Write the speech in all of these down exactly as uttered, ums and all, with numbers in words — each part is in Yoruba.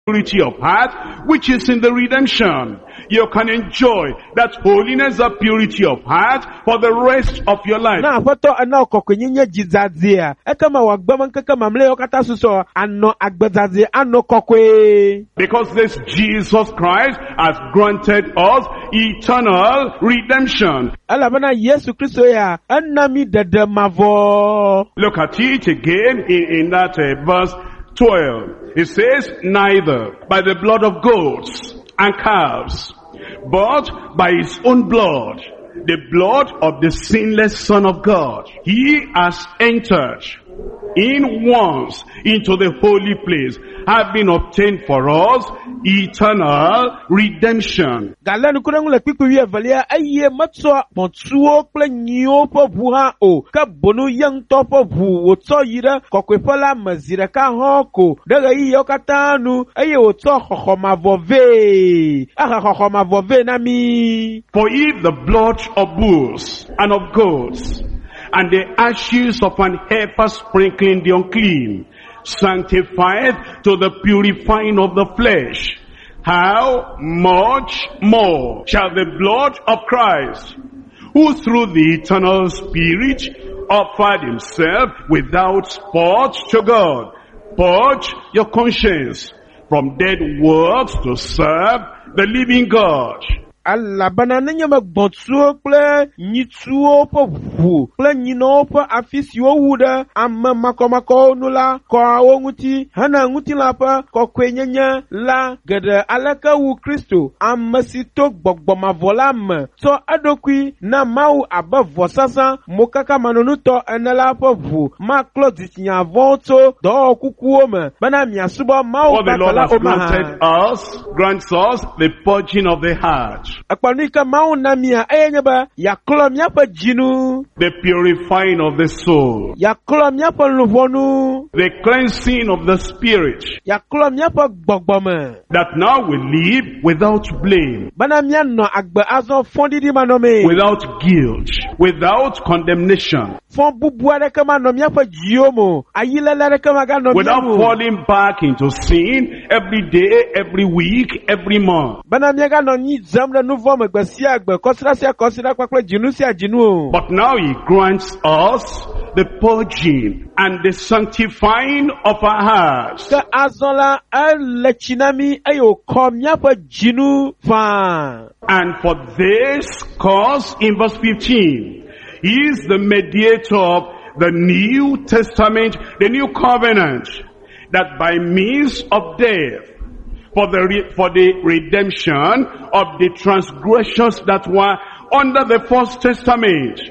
purity of heart, which is in the redemption. You can enjoy that holiness, that purity of heart for the rest of your life. Na foto ana kokwenye jizazia. Ekama wagbama kama mleo kata suso ano agbezazi ano kokwe. Because this Jesus Christ has granted us eternal redemption. Ala bana Yesu Kristo ya anami dede mavo. Look at it again in, in that uh, verse twelve. It says, neither by the blood of goats and calves, but by his own blood, the blood of the sinless Son of God. He has entered in once into the holy place, having obtained for us eternal redemption. Galanu kunangula piku ya valia aye matso pontuo kle nyo po buha o ka bonu yang to po bu woto yira kokwefala mazira ka hoko daga yi yokatanu aye woto khokhoma vove aha khokhoma vove nami. For if the blood of bulls and of goats and the ashes of an heifer sprinkling the unclean sanctifieth to the purifying of the flesh, how much more shall the blood of Christ, who through the eternal Spirit offered himself without spot to God, purge your conscience from dead works to serve the living God. Allah banana nyama bonsuo kle nyituo po vu kle nyino po afisi owuda amma makomako nula ko awonguti hana nguti la pa ko kwenyanya la gede alaka wu Kristo amma sito gbogboma volam so adokwi na mau abavo sasa mokaka manonuto enela po vu ma close tinya voto do kukuo me bana miasuba mau bakala o granted us grants us the purging of the heart. Akpanika maunamia enyeba ya kolomia pa jinu, the purifying of the soul, ya kolomia pa luvonu, the cleansing of the spirit, ya kolomia pa gbogbome, that now we live without blame, banamia no agbe azo fondi di manome, without guilt, without condemnation, fon bubuare kama nomia pa jiomo, ayilele kama ga nomia, without falling back into sin every day, every week, every month. Banamia ga noni zamna nouveau megbesia agbe kosirasia kosira kwakwe jinusia jinu. But now he grants us the purging and the sanctifying of our hearts. Ka azola alechinami ayo komia pa jinu fa. And for this cause, in verse fifteen, he is the mediator of the New Testament, the New Covenant, that by means of death, for the re- for the redemption of the transgressions that were under the First Testament,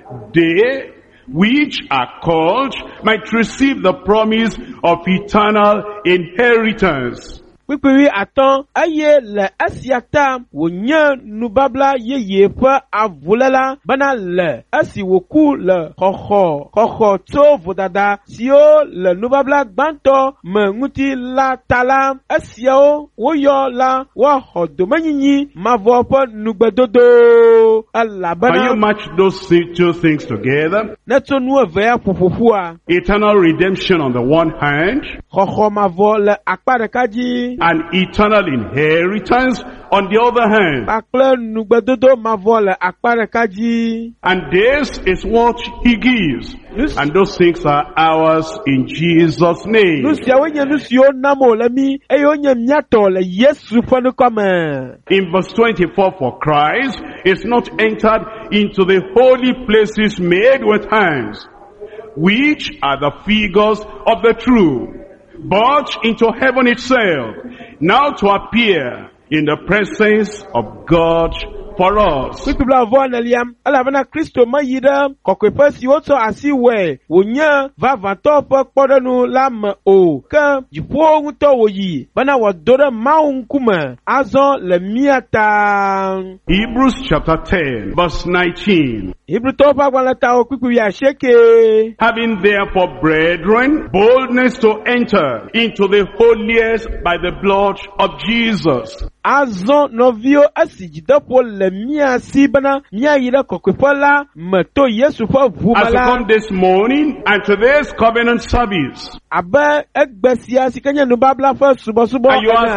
they which are called might receive the promise of eternal inheritance. Pipiri atan aye le asiata wonya nubabla yeye pa avulela bana le asi woku le kokho kokho to vodada sio le nubabla gbanto menguti la tala asio woyo la wa hodomanyinyi mavopo nugbedodo alabana. Can you match those two things together? Neto nu veya fufufua. Eternal redemption on the one hand, kokho mavo le akpare kaji, and eternal inheritance on the other hand. And this is what he gives. And those things are ours in Jesus' name. In verse twenty-four, for Christ is not entered into the holy places made with hands, which are the figures of the true, but into heaven itself, now to appear in the presence of God for us. People Liam, Alavana Christo Mayida, Coquepasi also as he were, Wunya, Vavatopa, Podanu, Lam, O, Ka, Jipo, Toyi, Bana was Dora Maun Kuma, Azon, Lemiata. Hebrews chapter ten, verse nineteen. Hebrew Topa, Walata, Kukuya, Sheke. Having therefore, brethren, boldness to enter into the holiest by the blood of Jesus. Azon novio asijidapo le mia sibana mia yida kokwepola meto Yesu fa vumala. As we come this morning and to this covenant service, Abe egbesia sikanya nubabla fa subo subo.